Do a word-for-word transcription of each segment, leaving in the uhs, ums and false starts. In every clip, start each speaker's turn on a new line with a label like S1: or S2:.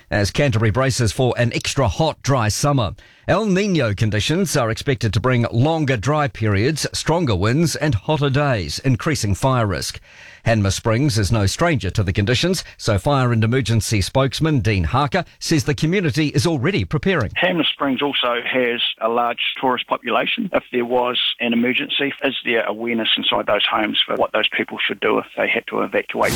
S1: as Canterbury braces for an extra hot, dry summer. El Niño conditions are expected to bring longer dry periods, stronger winds and hotter days, increasing fire risk. Hanmer Springs is no stranger to the conditions, so Fire and Emergency spokesman Dean Harker says the community is already preparing.
S2: Hanmer Springs also has a large tourist population. If there was an emergency, is there awareness inside those homes for what those people should do if they had to evacuate?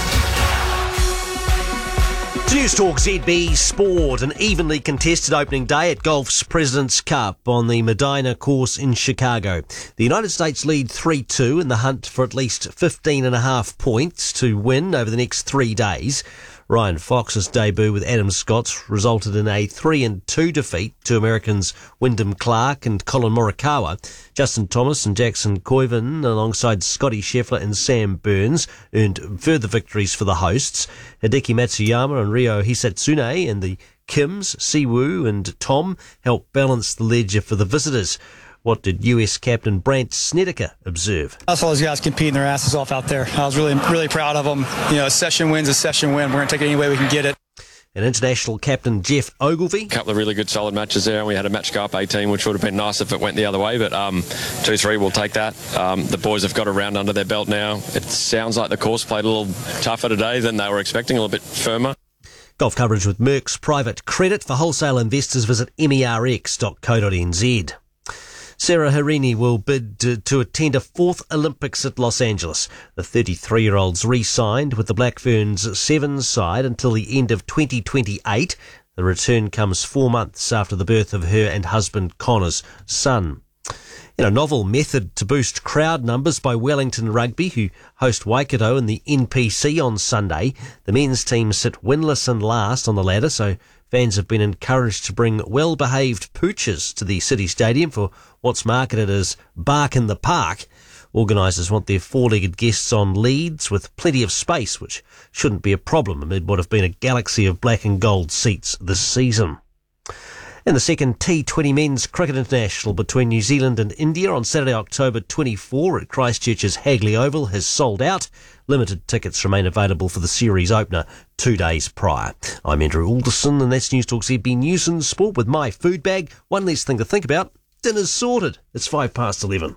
S3: News Talk Z B Sport, an evenly contested opening day at golf's President's Cup on the Medina course in Chicago. The United States lead three two in the hunt for at least fifteen and a half points to win over the next three days. Ryan Fox's debut with Adam Scott's resulted in a three and two defeat to Americans Wyndham Clark and Colin Morikawa. Justin Thomas and Jackson Koiven, alongside Scotty Scheffler and Sam Burns, earned further victories for the hosts. Hideki Matsuyama and Ryo Hisatsune and the Kims, Siwoo and Tom helped balance the ledger for the visitors. What did U S captain Brandt Snedeker observe?
S4: I saw those guys competing their asses off out there. I was really, really proud of them. You know, a session win's a session win. We're going to take it any way we can get it.
S3: And international captain Jeff Ogilvie.
S5: A couple of really good solid matches there, and we had a match go up eighteen, which would have been nice if it went the other way, but um, two three, we'll take that. Um, the boys have got a round under their belt now. It sounds like the course played a little tougher today than they were expecting, a little bit firmer.
S3: Golf coverage with Merck's Private Credit. For wholesale investors, visit merx dot co dot n z. Sarah Harini will bid to, to attend a fourth Olympics at Los Angeles. The thirty-three-year-old's re-signed with the Black Ferns Sevens side until the end of twenty twenty-eight. The return comes four months after the birth of her and husband Connor's son. In a novel method to boost crowd numbers by Wellington Rugby, who host Waikato in the N P C on Sunday, the men's team sit winless and last on the ladder, so fans have been encouraged to bring well-behaved pooches to the City Stadium for what's marketed as Bark in the Park. Organisers want their four-legged guests on leads with plenty of space, which shouldn't be a problem amid what have been a galaxy of black and gold seats this season. In the second T twenty Men's Cricket International between New Zealand and India on Saturday, October twenty-fourth at Christchurch's Hagley Oval has sold out. Limited tickets remain available for the series opener two days prior. I'm Andrew Alderson, and that's News Talk Z B News and Sport with my food bag. One less thing to think about. Dinner's sorted. It's five past eleven.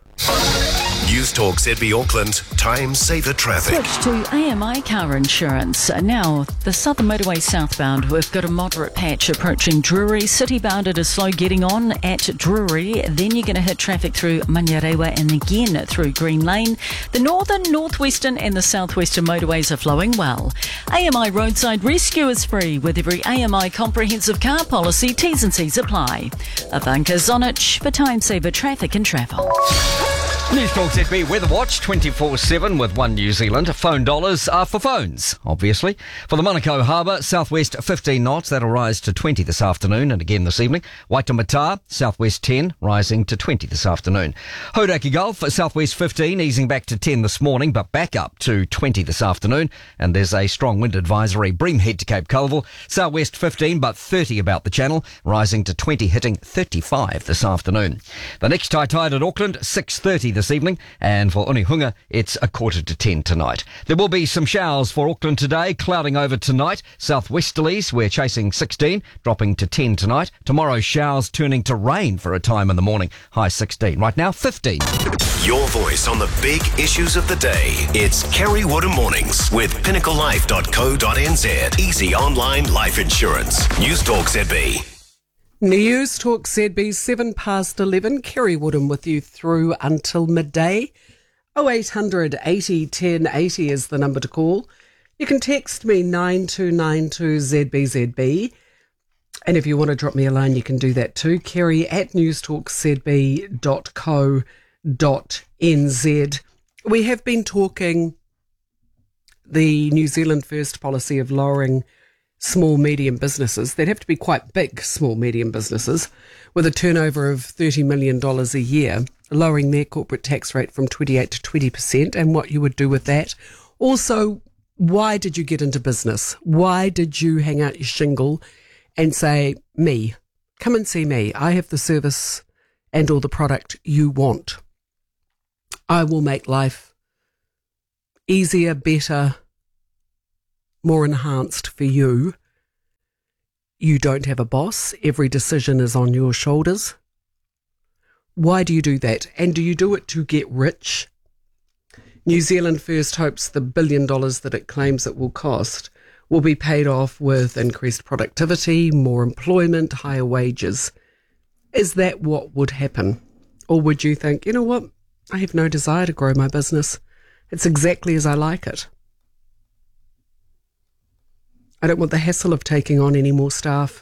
S6: News Talk Z B Auckland, time saver traffic.
S7: Switch to A M I car insurance. Now, the Southern Motorway southbound, we've got a moderate patch approaching Drury. Citybound, it is slow getting on at Drury. Then you're going to hit traffic through Manurewa and again through Green Lane. The northern, northwestern and the southwestern motorways are flowing well. A M I roadside rescue is free with every A M I comprehensive car policy. T's and C's apply. Ivanka Zonich for time saver traffic and travel.
S1: News Talk Z B Weather Watch twenty-four seven with One New Zealand. Phone dollars are for phones, obviously. For the Manukau Harbour, southwest fifteen knots. That'll rise to twenty this afternoon and again this evening. Waitemata, southwest ten, rising to twenty this afternoon. Hodaki Gulf, southwest fifteen, easing back to ten this morning, but back up to twenty this afternoon. And there's a strong wind advisory. Bream head to Cape Colville, southwest fifteen, but thirty about the channel, rising to twenty, hitting thirty-five this afternoon. The next high tide at Auckland, six thirty this evening, and for Onehunga, it's a quarter to ten tonight. There will be some showers for Auckland today, clouding over tonight. Southwesterlies, we're chasing sixteen, dropping to ten tonight. Tomorrow, showers turning to rain for a time in the morning, high sixteen. Right now, fifteen.
S6: Your voice on the big issues of the day. It's Kerry Woodham Mornings with pinnacle life dot co dot n z. Easy online life insurance. News Talk Z B.
S8: News Talk Z B, seven past eleven. Kerry Woodham with you through until midday. oh eight hundred eighty ten eighty is the number to call. You can text me nine two nine two Z B Z B. And if you want to drop me a line, you can do that too. Kerry at news talk z b dot co dot n z. We have been talking the New Zealand First policy of lowering small, medium businesses. They'd have to be quite big, small, medium businesses, with a turnover of thirty million dollars a year, lowering their corporate tax rate from twenty-eight to twenty percent, and what you would do with that. Also, why did you get into business? Why did you hang out your shingle and say, me, come and see me. I have the service and all the product you want. I will make life easier, better, more enhanced for you. you don't have a boss, every decision is on your shoulders. Why do you do that? And do you do it to get rich? New Zealand First hopes the billion dollars that it claims it will cost will be paid off with increased productivity, more employment, higher wages. Is that what would happen? Or would you think, you know what, I have no desire to grow my business. It's exactly as I like it. I don't want the hassle of taking on any more staff.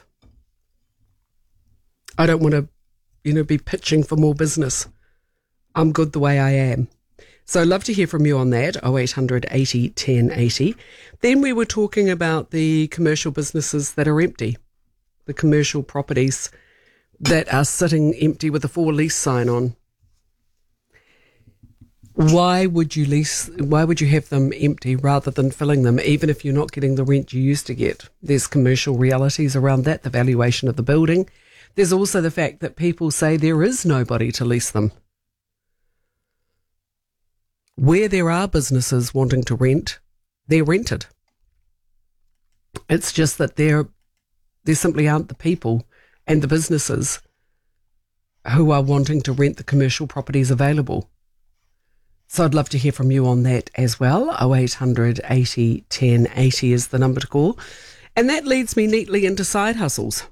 S8: I don't want to, you know, be pitching for more business. I'm good the way I am. So I'd love to hear from you on that, oh eight hundred eighty ten eighty. Then we were talking about the commercial businesses that are empty, the commercial properties that are sitting empty with a for lease sign on. Why would you lease, why would you have them empty rather than filling them, even if you're not getting the rent you used to get? There's commercial realities around that, the valuation of the building. There's also the fact that people say there is nobody to lease them. Where there are businesses wanting to rent, they're rented. It's just that there, there simply aren't the people and the businesses who are wanting to rent the commercial properties available. So I'd love to hear from you on that as well. oh eight hundred eighty ten eighty is the number to call. And that leads me neatly into side hustles.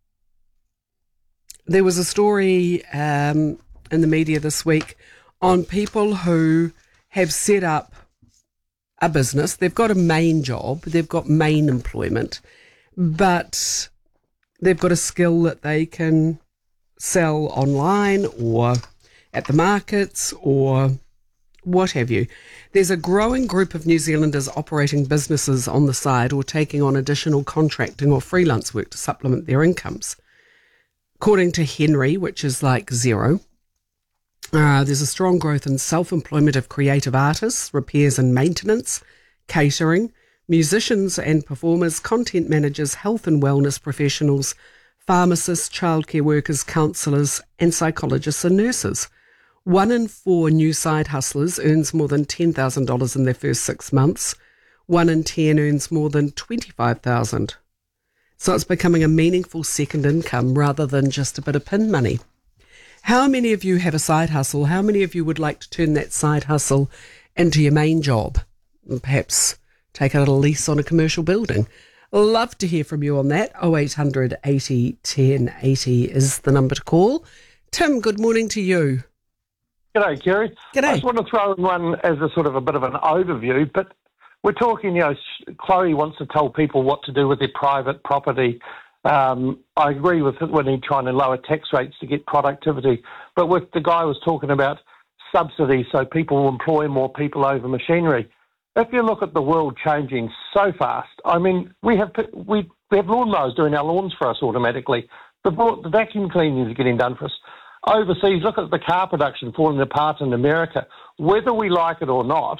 S8: There was a story um, in the media this week on people who have set up a business. They've got a main job, they've got main employment, but they've got a skill that they can sell online or at the markets or what have you. There's a growing group of New Zealanders operating businesses on the side or taking on additional contracting or freelance work to supplement their incomes. According to Henry, which is like zero, Uh, there's a strong growth in self-employment of creative artists, repairs and maintenance, catering, musicians and performers, content managers, health and wellness professionals, pharmacists, childcare workers, counsellors and psychologists and nurses. One in four new side hustlers earns more than ten thousand dollars in their first six months. One in ten earns more than twenty-five thousand dollars. So it's becoming a meaningful second income rather than just a bit of pin money. How many of you have a side hustle? How many of you would like to turn that side hustle into your main job and perhaps take out a lease on a commercial building? Love to hear from you on that. oh eight hundred eighty ten eighty is the number to call. Tim, good morning to you.
S9: G'day, Kerry.
S8: G'day.
S9: I just want to throw in one as a sort of a bit of an overview, but we're talking, you know, Chloe wants to tell people what to do with their private property. Um, I agree with it when he's trying to lower tax rates to get productivity. But with the guy was talking about subsidies so people will employ more people over machinery. If you look at the world changing so fast, I mean, we have we, we have lawnmowers doing our lawns for us automatically. The, the vacuum cleaning is getting done for us. Overseas, look at the car production falling apart in America. Whether we like it or not,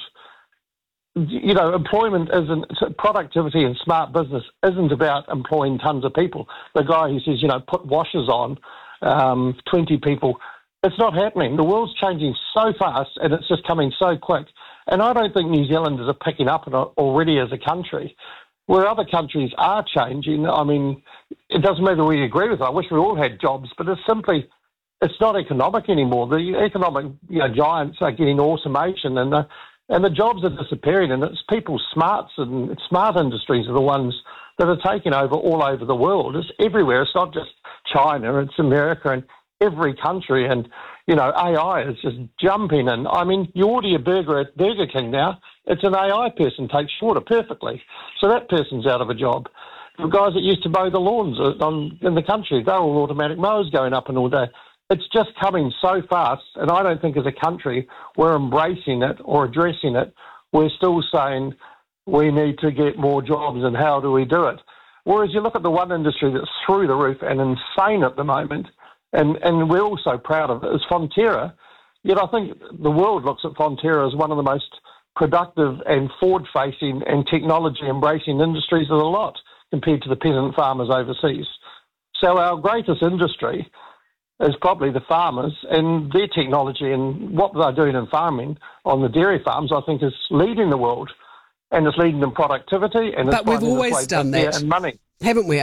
S9: you know, employment isn't, productivity and smart business isn't about employing tons of people. The guy who says, you know, put washers on, um, twenty people, it's not happening. The world's changing so fast and it's just coming so quick. And I don't think New Zealanders are picking up on it already as a country. Where other countries are changing, I mean, it doesn't matter whether we agree with it. I wish we all had jobs, but it's simply, it's not economic anymore. The economic, you know, giants are getting automation and the, and the jobs are disappearing, and it's people's smarts and smart industries are the ones that are taking over all over the world. It's everywhere. It's not just China, it's America and every country. And, you know, A I is just jumping. And, I mean, you order your burger at Burger King now, it's an A I person takes your order perfectly. So that person's out of a job. The guys that used to mow the lawns on, in the country, they're all automatic mowers going up and all day. It's just coming so fast, and I don't think as a country we're embracing it or addressing it. We're still saying we need to get more jobs and how do we do it? Whereas you look at the one industry that's through the roof and insane at the moment, and, and we're all so proud of it, is Fonterra. Yet I think the world looks at Fonterra as one of the most productive and forward-facing and technology-embracing industries of the lot compared to the peasant farmers overseas. So our greatest industry is probably the farmers and their technology and what they're doing in farming on the dairy farms, I think, is leading the world. And it's leading in productivity and it's
S8: but we've always done that,
S9: and money.
S8: Haven't we?